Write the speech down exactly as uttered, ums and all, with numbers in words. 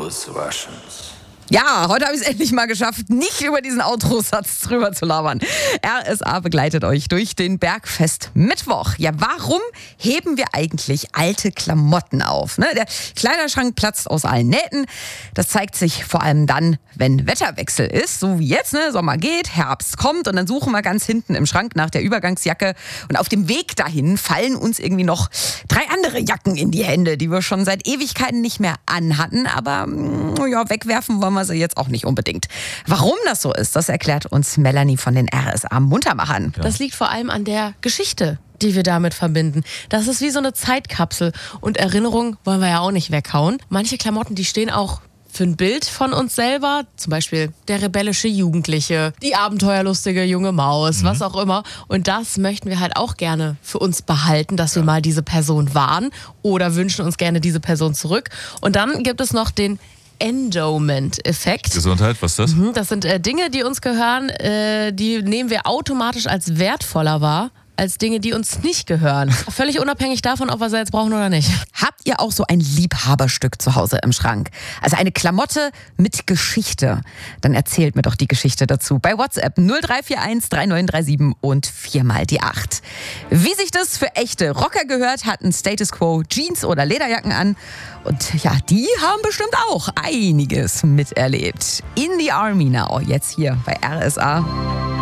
Outros Russians. Ja, heute habe ich es endlich mal geschafft, nicht über diesen Outro-Satz drüber zu labern. R S A begleitet euch durch den Bergfest Mittwoch. Ja, warum heben wir eigentlich alte Klamotten auf? Ne? Der Kleiderschrank platzt aus allen Nähten. Das zeigt sich vor allem dann, wenn Wetterwechsel ist, so wie jetzt. Ne? Sommer geht, Herbst kommt und dann suchen wir ganz hinten im Schrank nach der Übergangsjacke. Und auf dem Weg dahin fallen uns irgendwie noch drei andere Jacken in die Hände, die wir schon seit Ewigkeiten nicht mehr anhatten. Aber ja, wegwerfen wollen wir sie jetzt auch nicht unbedingt. Warum das so ist, das erklärt uns Melanie von den R S A Muntermachern. Ja. Das liegt vor allem an der Geschichte, die wir damit verbinden. Das ist wie so eine Zeitkapsel. Und Erinnerungen wollen wir ja auch nicht weghauen. Manche Klamotten, die stehen auch für ein Bild von uns selber, zum Beispiel der rebellische Jugendliche, die abenteuerlustige junge Maus, mhm. was auch immer. Und das möchten wir halt auch gerne für uns behalten, dass wir mal diese Person waren oder wünschen uns gerne diese Person zurück. Und dann gibt es noch den Endowment-Effekt. Gesundheit, was ist das? Das sind äh, Dinge, die uns gehören, äh, die nehmen wir automatisch als wertvoller wahr, als Dinge, die uns nicht gehören. Völlig unabhängig davon, ob wir sie jetzt brauchen oder nicht. Habt ihr auch so ein Liebhaberstück zu Hause im Schrank? Also eine Klamotte mit Geschichte? Dann erzählt mir doch die Geschichte dazu bei WhatsApp null drei vier eins drei neun drei sieben und viermal die acht. Wie sich das für echte Rocker gehört, hatten Status Quo Jeans oder Lederjacken an. Und ja, die haben bestimmt auch einiges miterlebt. In the Army Now, jetzt hier bei R S A.